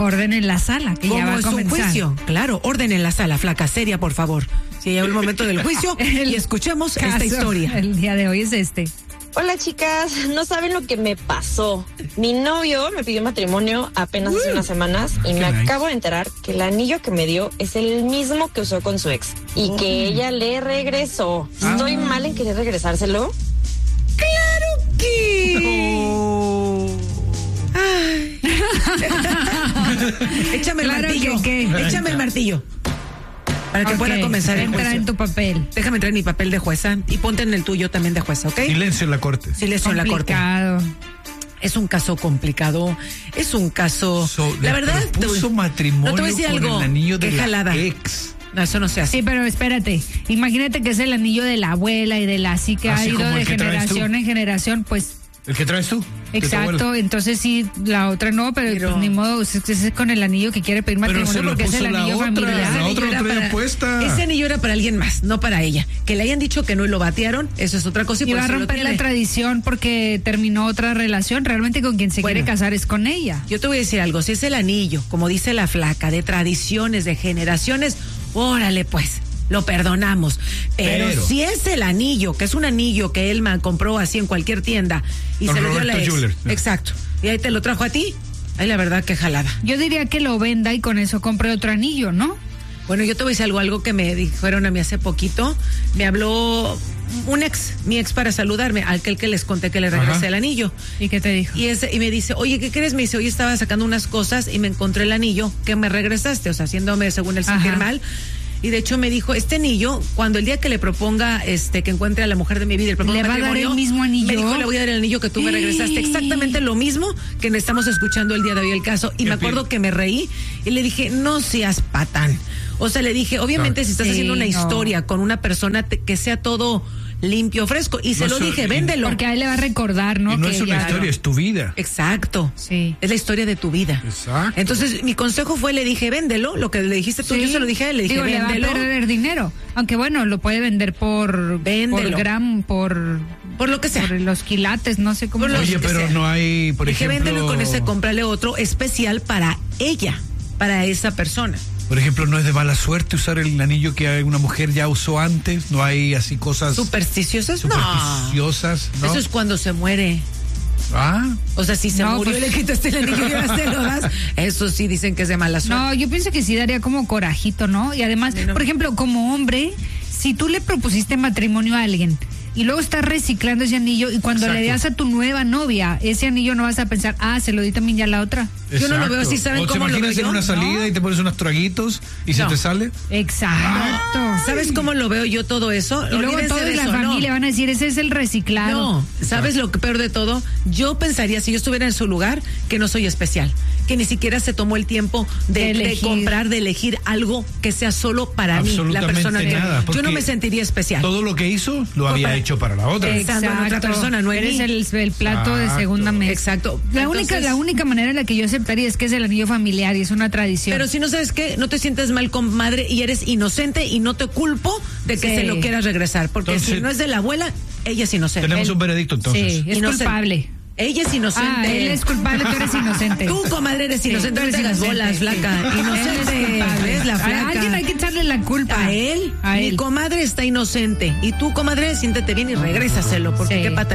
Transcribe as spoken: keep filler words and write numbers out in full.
Orden en la sala, que ya va a ¿Cómo es un comenzar. juicio? Claro, orden en la sala, flaca, seria, por favor. Si llegó el momento del juicio y escuchemos esta Caso, historia. El día de hoy es este. Hola chicas, no saben lo que me pasó. Mi novio me pidió matrimonio apenas hace unas semanas y me nice. acabo de enterar que el anillo que me dio es el mismo que usó con su ex y que ella le regresó. ¿Estoy mal en querer regresárselo? ¡Claro que! Oh. Ay. Échame el Claro martillo. que qué. Échame el martillo. Para que Ok, pueda comenzar el entra juicio. en tu papel. Déjame entrar en mi papel de jueza y ponte en el tuyo también de jueza, ¿ok? Silencio en la corte. Silencio en la corte. Complicado. Es un caso complicado. Es un caso. So, la le verdad. propuso te- matrimonio no te voy a decir con algo. el anillo de Qué la jalada. ex. No, eso no se hace. Sí, pero espérate. Imagínate que es el anillo de la abuela y de la así que Así ha ido como de el que traes generación tú. en generación, pues. ¿El que traes tú? ¿De tu Exacto, abuela? entonces sí, la otra no, pero, Pero- pues ni modo, es, es con el anillo que quiere pedir Pero matrimonio se lo porque es puso el la anillo otra, familiar. la Ese otra anillo lo era traía para- puesta. Ese anillo era para alguien más, no para ella. Que le hayan dicho que no y lo batearon, eso es otra cosa. Y Y por va a eso lo romper la tiene. tradición porque terminó otra relación. Realmente con quien se Bueno. quiere casar es con ella. Yo te voy a decir algo, si es el anillo, como dice la flaca, de tradiciones, de generaciones, órale pues, lo perdonamos. Pero, Pero- si es el anillo, que es un anillo que él ma- compró así en cualquier tienda y Don se lo dio a la Roberto ex, Jeweler. exacto, y ahí te lo trajo a ti, ahí la verdad que jalada. Yo diría que lo venda y con eso compre otro anillo, ¿no? Bueno, yo te voy a decir algo, algo que me dijeron a mí hace poquito. Me habló un ex, mi ex, para saludarme, aquel que les conté que le regresé Ajá. el anillo. ¿Y qué te dijo? Y, ese, y me dice, oye, ¿qué crees? Me dice, oye, estaba sacando unas cosas y me encontré el anillo que me regresaste, o sea, haciéndome según el sentir Ajá. mal. Y de hecho me dijo, este anillo, cuando el día que le proponga, este, que encuentre a la mujer de mi vida, el proponga ¿Le va a dar matrimonio, el mismo anillo? Me dijo, le voy a dar el anillo que tú me regresaste. Exactamente lo mismo que le estamos escuchando el día de hoy el caso. Y ¿Qué me acuerdo pide? que me reí y le dije, no seas patán. O sea, le dije, obviamente Claro. si estás Sí, haciendo una no. historia con una persona te- que sea todo limpio, fresco. Y se No, lo eso- dije, y- véndelo. Porque a él le va a recordar, ¿no? Y no que es una ya- historia, es tu vida. Exacto. Sí. Es la historia de tu vida. Exacto. Entonces, mi consejo fue, le dije, véndelo. Lo que le dijiste tú, Sí. yo se lo dije a él, le dije, Digo, le va a véndelo. perder dinero. Aunque bueno, lo puede vender por, Véndelo. por gram, por, Por lo que sea. por los quilates, no sé cómo. Por los- se- Oye, que pero sea. no hay, por dije, ejemplo... véndelo y con ese, cómprale otro especial para ella, para esa persona. Por ejemplo, no es de mala suerte usar el anillo que una mujer ya usó antes. No hay así cosas ¿Supersticiosas? No. supersticiosas, ¿no? Eso es cuando se muere. Ah, O sea, si se No, murió pues- y le quitaste el anillo y ahora se lo das, eso sí dicen que es de mala suerte. No, yo pienso que sí daría como corajito, ¿no? Y además, Sí, no. por ejemplo, como hombre, si tú le propusiste matrimonio a alguien y luego estás reciclando ese anillo y cuando le Exacto. das a tu nueva novia ese anillo no vas a pensar, ah, se lo di también ya a la otra. Yo no lo veo exacto. así, ¿saben ¿O cómo lo te imaginas veo en yo? una salida No. y te pones unos traguitos y No. se te sale? Exacto. ¿Sabes cómo lo veo yo todo eso? Y luego Olvídense todos de la eso, familia no. van a decir, ese es el reciclado. No, ¿sabes lo que peor de todo? Yo pensaría, si yo estuviera en su lugar, que no soy especial, que ni siquiera se tomó el tiempo de, De de elegir. comprar, de elegir algo que sea solo para mí, la Absolutamente persona que nada, yo no porque me sentiría especial. Todo lo que hizo lo había para- hecho para la otra. Pensando en otra persona, no en Eres mí. el, el plato de Exacto. segunda mesa. Exacto. La Entonces- única, la única manera en la que yo aceptaría es que es el anillo familiar y es una tradición. Pero si no sabes qué, no te sientes mal con madre y eres inocente y no te culpo de que Sí. se lo quieras regresar, porque Entonces- si no es de la abuela, ella es inocente. Tenemos Él- un veredicto entonces. sí, es Inocente. culpable. Ella es inocente. Ah, él es culpable, tú eres inocente. Tú, comadre, eres Sí, inocente, tú no eres te hagas inocente, bolas, sí. flaca. Él es Inocente, culpable. es la A flaca. alguien hay que echarle la culpa. A él, A mi él. comadre está inocente. Y tú, comadre, siéntete bien y regrésaselo, porque Sí. qué pata.